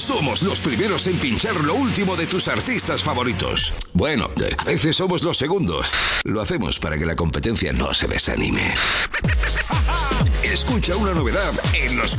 Somos los primeros en pinchar lo último de tus artistas favoritos. Bueno, a veces somos los segundos. Lo hacemos para que la competencia no se desanime. Escucha una novedad en los